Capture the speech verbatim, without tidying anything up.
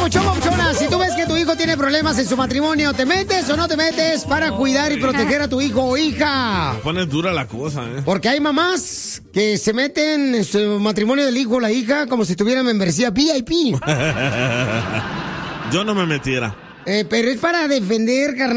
papuchón, papuchona, si tú ves que tu hijo tiene problemas en su matrimonio, ¿te metes o no te metes para cuidar y proteger a tu hijo o hija? Pone dura la cosa, ¿eh? Porque hay mamás que se meten en su matrimonio del hijo o la hija como si tuvieran membresía V I P. Yo no me metiera. Eh, pero es para defender, carnal.